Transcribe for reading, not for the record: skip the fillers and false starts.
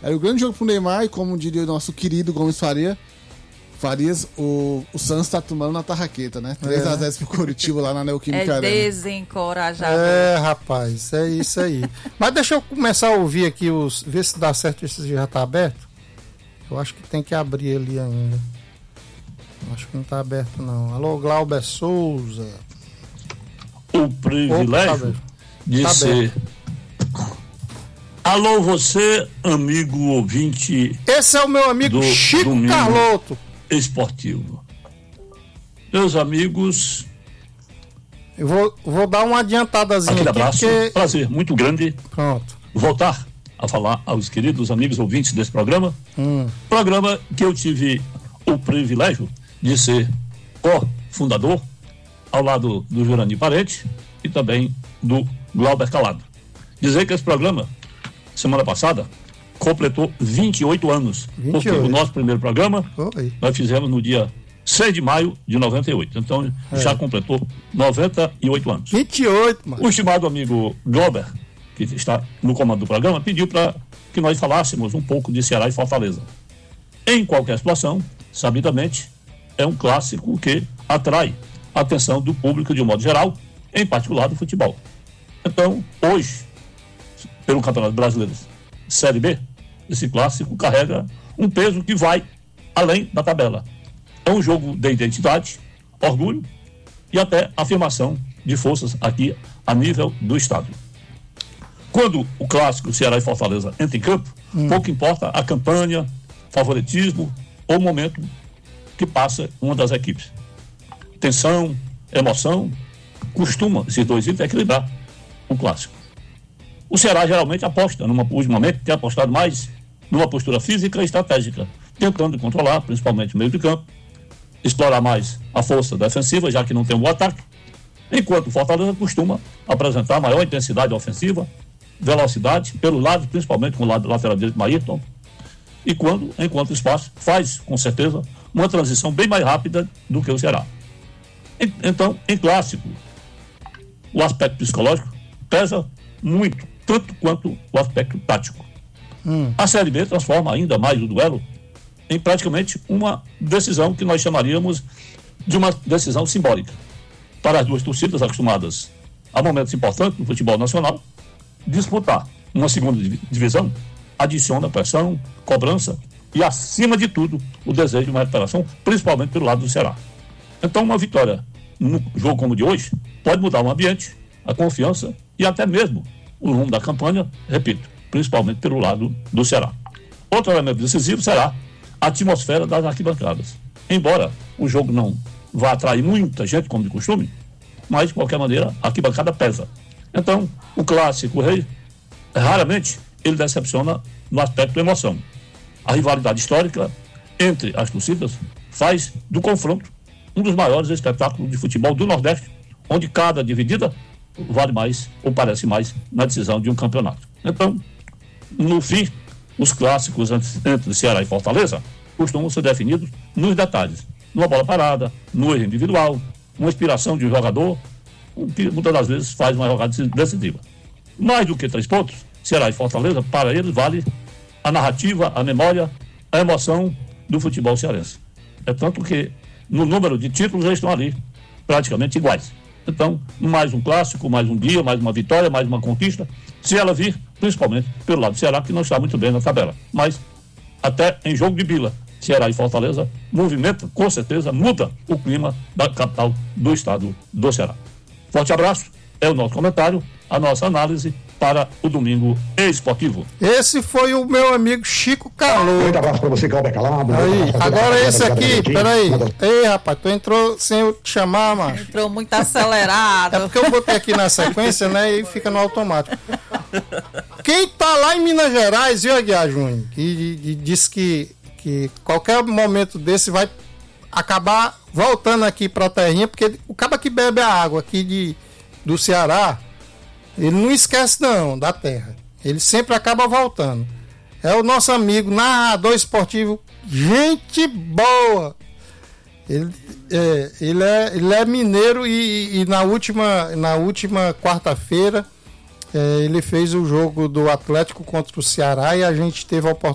Era o grande jogo pro Neymar e, como diria o nosso querido Gomes Farias, o Santos tá tomando na tarraqueta, né? 3-0 pro Curitiba lá na Neoquímica Arena. Desencorajador. Rapaz, é isso aí. Mas deixa eu começar a ouvir aqui, ver se dá certo, esse já tá aberto. Eu acho que tem que abrir ali ainda. Acho que não tá aberto não. Alô, Glauber Souza. O privilégio de ser... Alô, você, amigo ouvinte... Esse é o meu amigo Chico Carlotto. Esportivo. Meus amigos... Eu vou dar uma adiantadazinha aquele aqui. Abraço, prazer muito grande. Pronto. Voltar a falar aos queridos amigos ouvintes desse programa. Programa que eu tive o privilégio de ser co-fundador, ao lado do Jurani Parente e também do Glauber Calado. Dizer que esse programa, semana passada, completou 28 anos. 28. Porque o nosso primeiro programa nós fizemos no dia 6 de maio de 98. Então já completou 98 anos. 28, mano. O estimado amigo Glauber, que está no comando do programa, pediu para que nós falássemos um pouco de Ceará e Fortaleza. Em qualquer situação, sabidamente, é um clássico que atrai a atenção do público de um modo geral, em particular do futebol. Então, hoje, pelo Campeonato Brasileiro Série B, esse clássico carrega um peso que vai além da tabela. É um jogo de identidade, orgulho e até afirmação de forças aqui a nível do estado. Quando o clássico Ceará e Fortaleza entra em campo, pouco importa a campanha, favoritismo ou momento que passa uma das equipes. Tensão, emoção, costuma esses dois itens equilibrar o clássico. O Ceará geralmente aposta, ultimamente tem apostado mais numa postura física e estratégica, tentando controlar, principalmente o meio de campo, explorar mais a força defensiva, já que não tem um bom ataque, enquanto o Fortaleza costuma apresentar maior intensidade ofensiva, velocidade, pelo lado, principalmente com o lado lateral direito, Maírton, e enquanto o espaço faz, com certeza, uma transição bem mais rápida do que o Ceará. Então, em clássico, o aspecto psicológico pesa muito, tanto quanto o aspecto tático. A Série B transforma ainda mais o duelo em praticamente uma decisão que nós chamaríamos de uma decisão simbólica. Para as duas torcidas acostumadas a momentos importantes no futebol nacional, disputar uma segunda divisão adiciona pressão, cobrança e, acima de tudo, o desejo de uma recuperação, principalmente pelo lado do Ceará. Então, uma vitória no jogo como o de hoje pode mudar o ambiente, a confiança e até mesmo o rumo da campanha, repito, principalmente pelo lado do Ceará. Outro elemento decisivo será a atmosfera das arquibancadas. Embora o jogo não vá atrair muita gente, como de costume, mas, de qualquer maneira, a arquibancada pesa. Então, o clássico rei, raramente, ele decepciona no aspecto da emoção. A rivalidade histórica entre as torcidas faz do confronto um dos maiores espetáculos de futebol do Nordeste, onde cada dividida vale mais ou parece mais na decisão de um campeonato. Então, no fim, os clássicos entre Ceará e Fortaleza costumam ser definidos nos detalhes. Numa bola parada, no erro individual, uma inspiração de um jogador, que muitas das vezes faz uma jogada decisiva. Mais do que 3 pontos, Ceará e Fortaleza, para eles, vale a narrativa, a memória, a emoção do futebol cearense. É tanto que, no número de títulos, eles estão ali praticamente iguais. Então, mais um clássico, mais um dia, mais uma vitória, mais uma conquista, se ela vir, principalmente pelo lado do Ceará, que não está muito bem na tabela. Mas, até em jogo de bila, Ceará e Fortaleza movimenta, com certeza, muda o clima da capital do estado do Ceará. Forte abraço, é o nosso comentário, a nossa análise para o Domingo Esportivo. Esse foi o meu amigo Chico Carlotto. Muito abraço para você, Glauber Calado. Aí, agora esse aqui, peraí. Ei, rapaz, tu entrou sem eu te chamar, macho. Entrou muito acelerado. É porque eu botei aqui na sequência, né, e fica no automático. Quem tá lá em Minas Gerais, viu, Aguiar Júnior, que diz que qualquer momento desse vai acabar voltando aqui pra terrinha, porque o cara que bebe a água aqui do Ceará, ele não esquece não da terra, ele sempre acaba voltando. É o nosso amigo narrador esportivo, gente boa. Ele é mineiro e na última quarta-feira ele fez o jogo do Atlético contra o Ceará e a gente teve a oportunidade